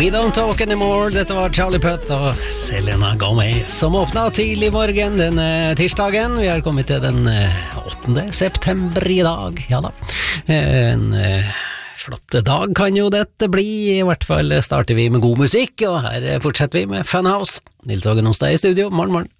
We Don't Talk Anymore. Dette var Charlie Puth og Selena Gomez som åpnet tidlig morgen denne tirsdagen. Vi har kommet til den 8. september i dag. Ja da, en flott dag kan jo dette bli. I hvert fall starter vi med god musikk, og her fortsetter vi med Funhouse. Nils Hågen hos deg i studio. Morgen, morgen.